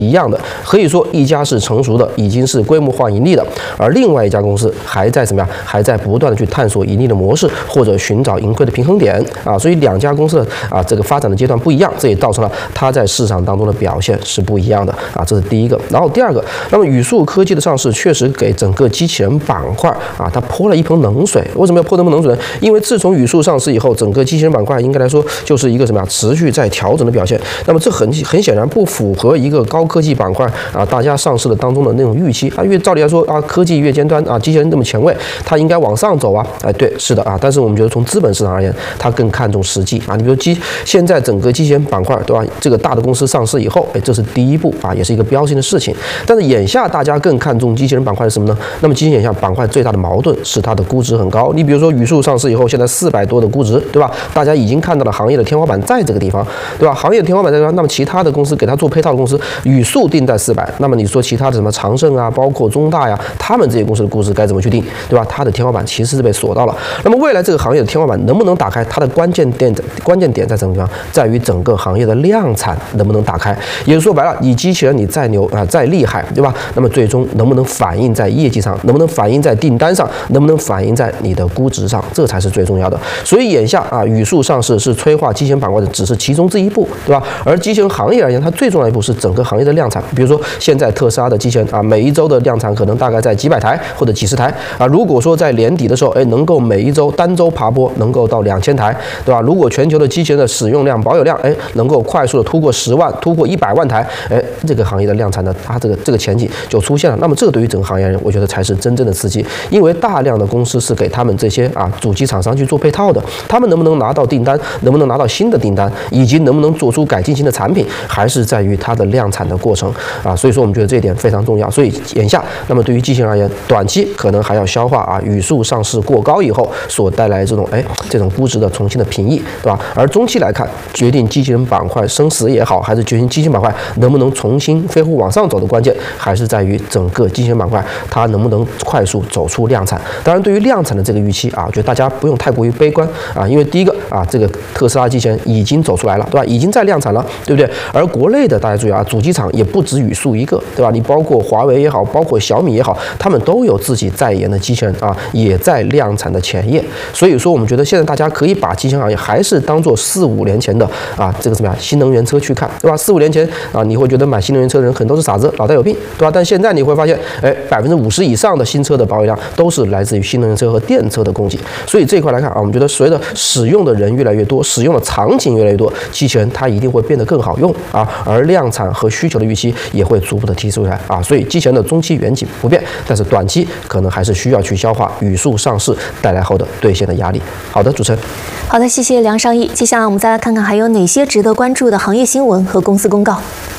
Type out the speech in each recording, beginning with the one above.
一样的，可以说一家是成熟的，已经是规模化盈利的，而另外一家公司还在怎么样？还在不断的去探索盈利的模式，或者寻找盈亏的平衡点啊。所以两家公司的这个发展的阶段不一样，这也造成了它在市场当中的表现是不一样的啊。这是第一个。然后第二个，那么宇树科技的上市确实给整个机器人板块它泼了一盆冷水。为什么要泼这盆冷水呢？因为自从宇树上市以后，整个机器人板块应该来说就是一个什么呀？持续在调整的表现。那么这很显然不符合一个高科技板块大家上市的当中的那种预期啊。越照理来说科技越尖端机器人这么前卫，它应该往上走啊。对，是的但是我们觉得从资本市场而言，它更看重实际你比如现在整个机器人板块对吧？这个大的公司上市以后，这是第一步也是一个标性的事情。但是眼下大家更看重机器人板块是什么呢？那么机器人眼下板块最大的矛盾是它的估值很高。你比如说宇树上市以后，现在400多的估值，对吧？大家已经看到了行业的天花板在这个地方，对吧？行业的天花板在这方，那么其他的公司给它做配套的公司，宇树定在400，那么你说其他的什么长盛包括中大呀，他们这些公司的估值该怎么去定，对吧？它的天花板其实是被锁到了。那么未来这个行业的天花板能不能打开？它的关键点在什么地方？在于整个行业的量产能不能打开。也就是说白了，你机器人你再牛再厉害，对吧？那么最终能不能反映在业绩上？能不能反映在订单上？能不能反映在你的估值上？这才是最重要的。所以眼下宇树上市是催化机器人板块的只是其中之一步，对吧？而机器人行业而言，它最重要的一步是整个行业的量产。比如说现在特斯拉的机器人每一周的量产可能大概在几百台或者几十台如果说在年底的时候能够每一周单周爬坡能够到2000台，对吧？如果全球的机器人的使用量保有量能够快速的突破10万，突破100万台，这个行业的量产的它这个前景就出现了。那么这个对于整个行业人，我觉得才是真正的刺激，因为大量的公司是给他们这些主机厂商去做配套的，他们能不能拿到订单，能不能拿到新的订单，以及能不能做出改进型的产品，还是在于它的量产的过程所以说我们觉得这一点非常重要。所以眼下，那么对于机器人而言，短期可能还要消化宇树上市过高以后所带来这种估值的重新的平抑，对吧？而中期来看，决定机器人板块生死也好，还是决定机器人板块能不能重新飞鸿往上走的关键，还是在于整个机器人板块它能不能快速走出量产。当然，对于量产的这个预期我觉得大家不用太过于悲观因为第一个这个特斯拉机器人已经走出来了，对吧？已经在量产了，对不对？而国内的大家注意主机厂也不止宇树一个，对吧？你包括华为也好，包括小米也好，他们都有自己在研的机器人也在量产的前夜。所以说，我们觉得现在大家可以把机器人行业还是当做4、5年前的这个什么呀新能源车去看，对吧？4、5年前你会觉得买新能源车的人很多是傻子，脑袋有病，对吧？但现在你会发现，50%以上的新车的保有量都是来自于新能源车和电车的供给。所以这一块来看我们觉得随着使用的人越来越多，使用的场景越来越多，机器人它一定会变得更好用而量产和需求的预期也会逐步的提出来所以机器人的中期远景不变，但是短期可能还是需要去消化宇树上市带来后的兑现的压力。好的，主持人。 好的，谢谢梁尚义。接下来我们再来看看还有哪些值得关注的行业新闻和公司公告。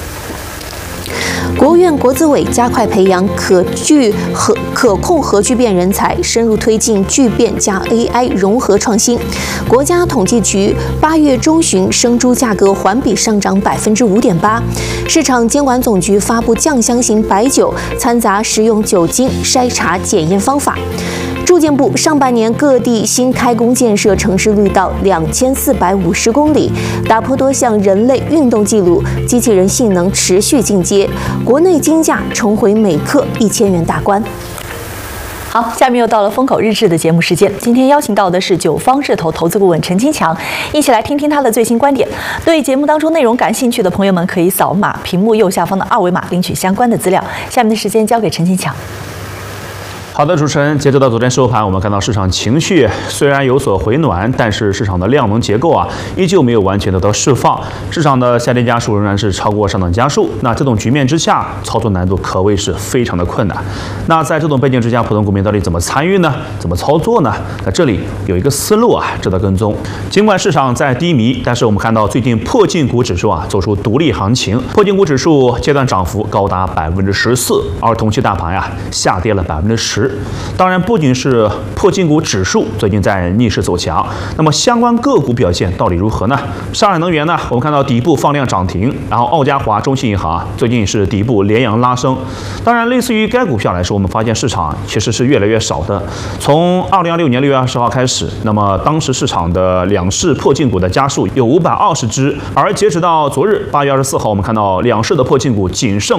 国务院国资委加快培养可控核聚变人才，深入推进聚变加 AI 融合创新。国家统计局8月中旬生猪价格环比上涨5.8%。市场监管总局发布酱香型白酒掺杂食用酒精筛查检验方法。住建部上半年各地新开工建设城市绿道2450公里，打破多项人类运动记录，机器人性能持续进阶，国内金价重回每克1000元大关。好，下面又到了风口日志的节目时间。今天邀请到的是九方日投投资顾问陈金强，一起来听听他的最新观点。对节目当中内容感兴趣的朋友们，可以扫码屏幕右下方的2维码领取相关的资料。下面的时间交给陈金强。 好的，主持人，截止到昨天收盘，我们看到市场情绪虽然有所回暖，但是市场的量能结构依旧没有完全得到释放，市场的下跌家数仍然是超过上涨家数。那这种局面之下，操作难度可谓是非常的困难。那在这种背景之下，普通股民到底怎么参与呢？怎么操作呢？在这里有一个思路值得跟踪。尽管市场在低迷，但是我们看到最近破净股指数走出独立行情，破净股指数阶段涨幅高达14%，而同期大盘下跌了10%。当然，不仅是破净股指数最近在逆势走强，那么相关个股表现到底如何呢？上海能源呢，我们看到底部放量涨停，然后澳佳华、中信银行最近是底部连阳拉升。当然，类似于该股票来说，我们发现市场其实是越来越少的。从2026年6月20号开始，那么当时市场的两市破净股的家数有520只，而截止到昨日8月24号，我们看到两市的破净股仅剩